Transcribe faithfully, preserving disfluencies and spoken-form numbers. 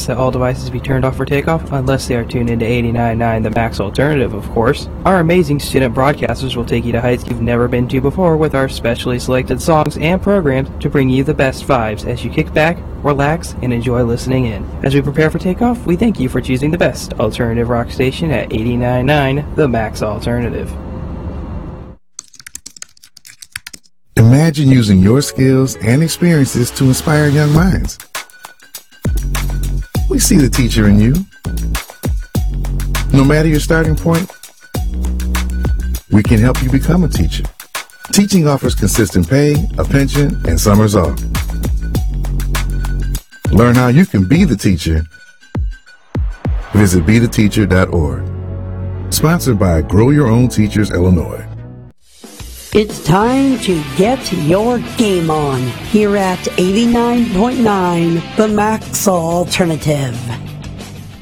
that all devices be turned off for takeoff, unless they are tuned into eighty-nine point nine The Max Alternative, of course. Our amazing student broadcasters will take you to heights you've never been to before with our specially selected songs and programs to bring you the best vibes as you kick back, relax, and enjoy listening in. As we prepare for takeoff, we thank you for choosing the best alternative rock station at eighty-nine point nine The Max Alternative. Imagine using your skills and experiences to inspire young minds. We see the teacher in you. No matter your starting point, we can help you become a teacher. Teaching offers consistent pay, a pension, and summers off. Learn how you can be the teacher. Visit be the teacher dot org. Sponsored by Grow Your Own Teachers, Illinois. It's time to get your game on here at eighty-nine point nine The Max Alternative.